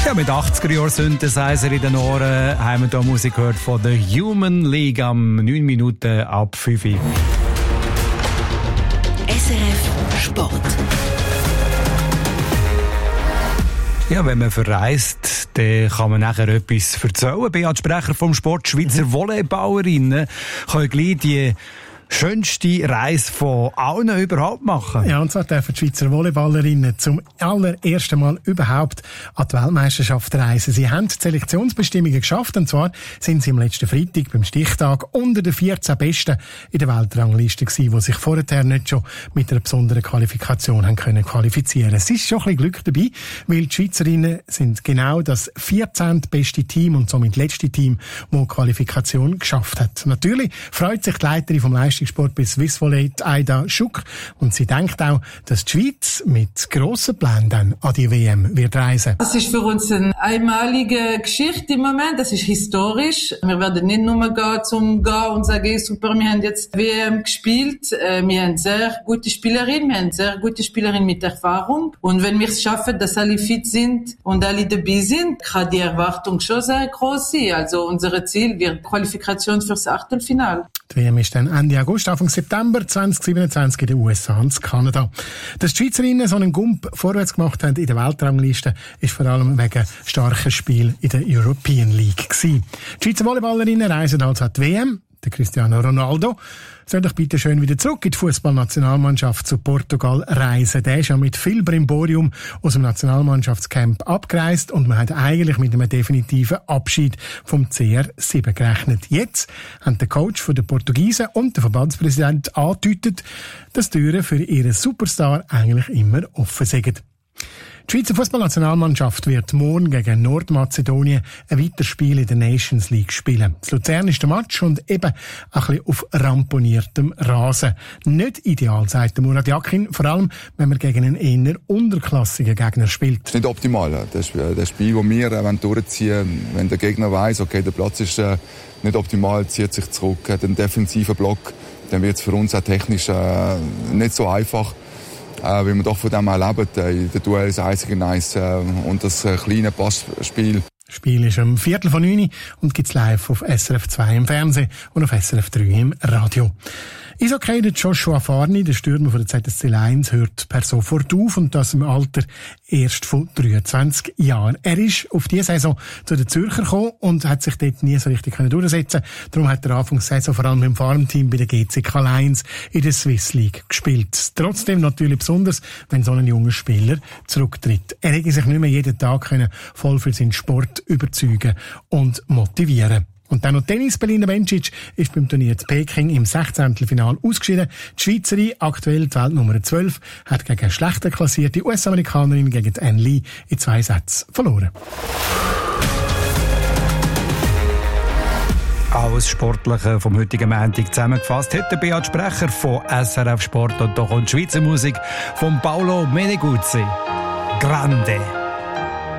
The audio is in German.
Ja, mit 80er-Jahr-Synthesizer in den Ohren haben wir hier Musik gehört von der Human League am 9 Minuten ab 5 Uhr. SRF Sport. Ja, wenn man verreist, dann kann man nachher etwas erzählen. Beat Sprecher vom Sport, Schweizer Volleyballerinnen können gleich die schönste Reise von allen überhaupt machen. Ja, und zwar dürfen die Schweizer Volleyballerinnen zum allerersten Mal überhaupt an die Weltmeisterschaft reisen. Sie haben die Selektionsbestimmungen geschafft, und zwar sind sie am letzten Freitag beim Stichtag unter den 14 Besten in der Weltrangliste gewesen, die sich vorher nicht schon mit einer besonderen Qualifikation haben können qualifizieren. Es ist schon ein bisschen Glück dabei, weil die Schweizerinnen sind genau das 14. beste Team und somit letzte Team, das die Qualifikation geschafft hat. Natürlich freut sich die Leiterin vom Leistungssport bei Swiss Volley, Aida Schuck, und sie denkt auch, dass die Schweiz mit grossen Plänen dann an die WM wird reisen. Das ist für uns eine einmalige Geschichte im Moment. Das ist historisch. Wir werden nicht nur gehen und sagen, super, wir haben jetzt WM gespielt. Wir haben sehr gute Spielerinnen, mit Erfahrung. Und wenn wir es schaffen, dass alle fit sind und alle dabei sind, kann die Erwartung schon sehr groß sein. Also unser Ziel wird Qualifikation fürs Achtelfinale. Die WM ist dann Ende August, Anfang September 2027 in den USA und Kanada. Dass die Schweizerinnen so einen Gump vorwärts gemacht haben in der Weltrangliste, ist vor allem wegen starken Spielen in der European League gewesen. Die Schweizer Volleyballerinnen reisen also an die WM. Der Cristiano Ronaldo soll doch bitte schön wieder zurück in die Fußballnationalmannschaft zu Portugal reisen. Der ist ja mit viel Brimborium aus dem Nationalmannschaftscamp abgereist und man hat eigentlich mit einem definitiven Abschied vom CR7 gerechnet. Jetzt haben der Coach von den Portugiesen und der Verbandspräsident angedeutet, dass die Türen für ihren Superstar eigentlich immer offen sind. Die Schweizer Fußballnationalmannschaft wird morgen gegen Nordmazedonien ein weiteres Spiel in der Nations League spielen. Das Luzern ist der Match und eben ein bisschen auf ramponiertem Rasen. Nicht ideal, sagt Murat Yakin, vor allem, wenn man gegen einen eher unterklassigen Gegner spielt. Das ist nicht optimal. Das Spiel, das wir durchziehen, wenn der Gegner weiss, okay, der Platz ist nicht optimal, zieht sich zurück, hat einen defensiven Block, dann wird es für uns auch technisch nicht so einfach. Weil wir doch von dem auch leben, in den Duells 1-1 und das kleine Passspiel. Das Spiel ist um 8:45 und gibt's live auf SRF 2 im Fernsehen und auf SRF 3 im Radio. Eishockey, der Joshua Farni, der Stürmer von der ZSC Lions, hört per sofort auf und das im Alter erst von 23 Jahren. Er ist auf diese Saison zu den Zürcher gekommen und hat sich dort nie so richtig durchsetzen können. Darum hat er Anfangs Saison vor allem im Farmteam bei der GCK Lions in der Swiss League gespielt. Trotzdem natürlich besonders, wenn so ein junger Spieler zurücktritt. Er hätte sich nicht mehr jeden Tag voll für seinen Sport überzeugen und motivieren. Und dann noch Tennis. Belinda Bencic ist beim Turnier zu Peking im 16. Finale ausgeschieden. Die Schweizerin, aktuell die Weltnummer 12, hat gegen schlechter klassierte US-Amerikanerin gegen Ann Lee in 2 Sätzen verloren. Alles Sportliche vom heutigen Montag zusammengefasst hat der Beat Sprecher von SRF Sport. Und da kommt die Schweizer Musik von Paolo Meneguzzi. Grande.